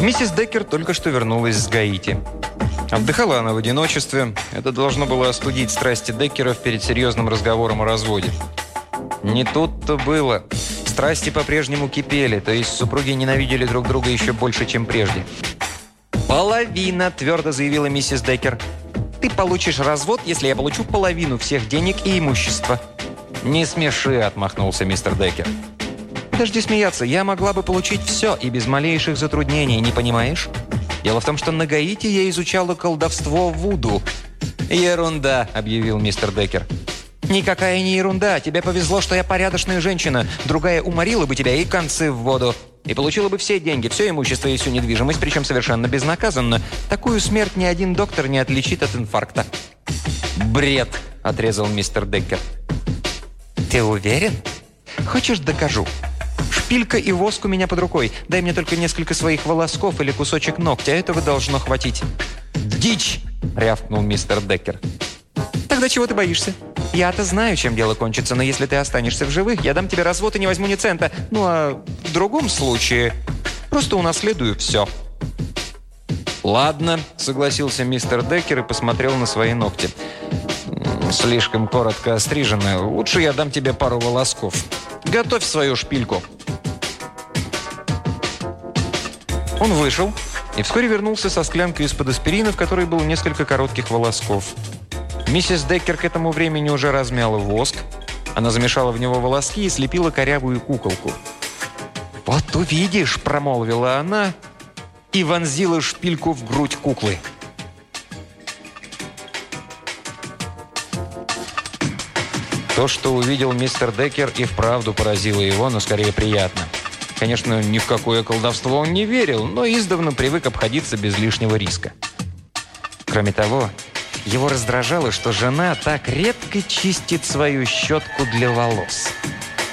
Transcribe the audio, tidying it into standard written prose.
Миссис Деккер только что вернулась с Гаити. Отдыхала она в одиночестве. Это должно было остудить страсти Деккеров перед серьезным разговором о разводе. Не тут-то было. Страсти по-прежнему кипели, то есть супруги ненавидели друг друга еще больше, чем прежде. «Половина», – твердо заявила миссис Деккер. «Ты получишь развод, если я получу половину всех денег и имущества». «Не смеши», – отмахнулся мистер Деккер. «Подожди смеяться, я могла бы получить все и без малейших затруднений, не понимаешь? Дело в том, что на Гаити я изучала колдовство вуду». «Ерунда», – объявил мистер Деккер. «Никакая не ерунда. Тебе повезло, что я порядочная женщина. Другая уморила бы тебя и концы в воду. И получила бы все деньги, все имущество и всю недвижимость, причем совершенно безнаказанно. Такую смерть ни один доктор не отличит от инфаркта». «Бред», – отрезал мистер Деккер. «Ты уверен? Хочешь, докажу? Шпилька и воск у меня под рукой. Дай мне только несколько своих волосков или кусочек ногтя. Этого должно хватить». «Дичь!» – рявкнул мистер Деккер. «Тогда чего ты боишься? Я-то знаю, чем дело кончится, но если ты останешься в живых, я дам тебе развод и не возьму ни цента. Ну а в другом случае просто унаследую все». «Ладно», – согласился мистер Деккер и посмотрел на свои ногти. «Слишком коротко острижены. Лучше я дам тебе пару волосков. Готовь свою шпильку». Он вышел и вскоре вернулся со склянкой из-под аспирина, в которой было несколько коротких волосков. Миссис Деккер к этому времени уже размяла воск. Она замешала в него волоски и слепила корявую куколку. «Вот увидишь», – промолвила она и вонзила шпильку в грудь куклы. То, что увидел мистер Деккер, и вправду поразило его, но скорее приятно. Конечно, ни в какое колдовство он не верил, но издавна привык обходиться без лишнего риска. Кроме того, его раздражало, что жена так редко чистит свою щетку для волос.